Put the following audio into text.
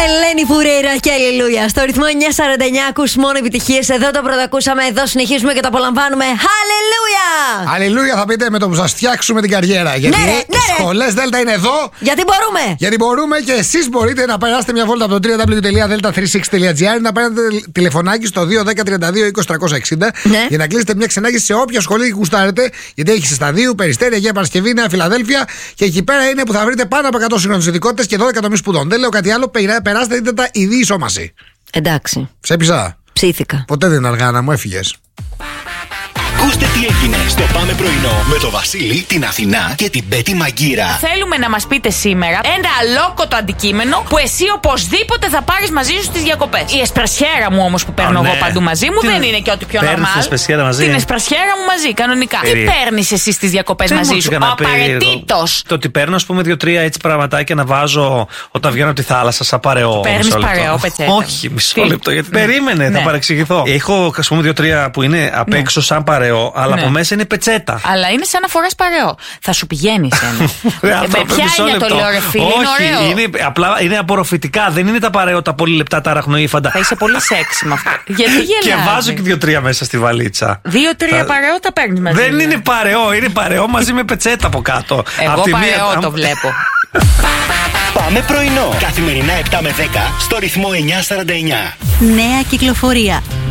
Ελένη Φουρέιρα και αλληλούια. Στο ρυθμό 949 ακούς μόνο επιτυχίες. Εδώ το πρωτακούσαμε, εδώ συνεχίζουμε και το απολαμβάνουμε. Αλληλούια! Αλληλούια θα πείτε με το που σας φτιάξουμε την καριέρα. Γιατί οι σχολές Δέλτα είναι εδώ. Γιατί μπορούμε. Γιατί μπορούμε και εσείς μπορείτε να περάσετε μια βόλτα από το www.delta360.gr, να παίρνετε τηλεφωνάκι στο 210-32-20-360 για να κλείσετε μια ξενάγηση σε όποια σχολή γουστάρετε. Γιατί έχει Σταδίου, Περιστέρι, Αγία Παρασκευή, Νέα Φιλαδέλφια και εκεί πέρα είναι που θα βρείτε πάνω από 100 σύγχρονες ειδικότητες και 12 τομείς σπουδών. Δεν λέω κάτι άλλο, περάστε, δείτε τα η διεισόμαση. Εντάξει. Ψέπισα. Ψήθηκα. Ποτέ δεν είναι αργά να μου έφυγες. Ακούστε τι έγινε στο Πάμε Πρωινό με το Βασίλη, την Αθηνά και την Πέτη Μαγκύρα. Θέλουμε να μας πείτε σήμερα ένα αλόκοτο αντικείμενο που εσύ οπωσδήποτε θα πάρεις μαζί σου στις διακοπές. Η εσπρασιέρα μου όμως που παίρνω εγώ παντού μαζί μου δεν είναι και ό,τι πιο normal. Την εσπρασιέρα μαζί. Την εσπρασιέρα μου μαζί, κανονικά. Τι παίρνεις εσύ στις διακοπές μαζί σου? Απαραίτητος. Το ότι παίρνω, ας πούμε, 2-3 έτσι πραγματάκια να βάζω όταν βγαίνω από τη θάλασσα, σαν παρεό. Παίρνεις παρεό, πετσέτα. Όχι, μισό λεπτό, γιατί περίμενε, θα παρεξηγηθώ. Έχω, ας πούμε, 2-3 που είναι απ' έξω σαν παρεό. Αλλά από μέσα είναι πετσέτα. Αλλά είναι σαν να φοράς παρεό. Θα σου πηγαίνει ένα. Ποια είναι το λέω, ρε φίλε? Όχι, είναι απλά είναι απορροφητικά. Δεν είναι τα παρεό, τα πολύ λεπτά, τα αραχνοήφαντα. Θα είσαι πολύ σεξι με αυτό. Γιατί γελάς? Και βάζω και 2-3 μέσα στη βαλίτσα. 2-3 παρεό τα παίρνεις μαζί. Δεν είναι παρεό, είναι παρεό μαζί με πετσέτα από κάτω. Εγώ παρεό το βλέπω. Πάμε πρωινό. Καθημερινά 7 με 10 στο ρυθμό 949. Νέα κυκλοφορία.